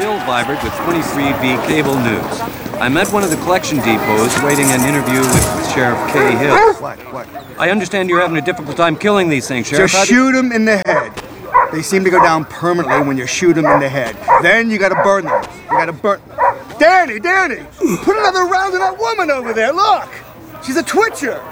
Bill Vibert with 23V Cable News. I'm at one of the collection depots waiting an interview with Sheriff Cahill. What? I understand you're having a difficult time killing these things, Sheriff. Just shoot them in the head. They seem to go down permanently when you shoot them in the head. Then you gotta burn them. You gotta burn... Danny! Put another round in that woman over there, look! She's a twitcher!